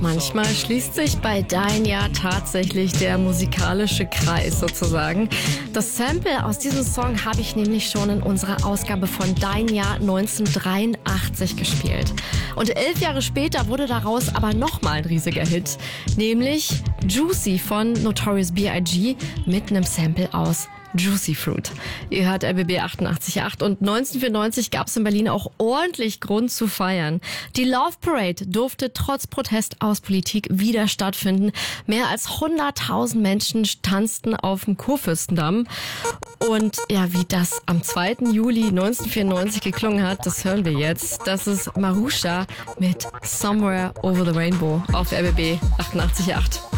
Manchmal schließt sich bei Dein Jahr tatsächlich der musikalische Kreis sozusagen. Das Sample aus diesem Song habe ich nämlich schon in unserer Ausgabe von Dein Jahr 1983 gespielt. Und 11 Jahre später wurde daraus aber nochmal ein riesiger Hit, nämlich Juicy von Notorious B.I.G. mit einem Sample aus Juicy Fruit. Ihr hört RBB 88.8 und 1994 gab es in Berlin auch ordentlich Grund zu feiern. Die Love Parade durfte trotz Protest aus Politik wieder stattfinden. Mehr als 100.000 Menschen tanzten auf dem Kurfürstendamm. Und ja, wie das am 2. Juli 1994 geklungen hat, das hören wir jetzt. Das ist Marusha mit Somewhere Over the Rainbow auf RBB 88.8.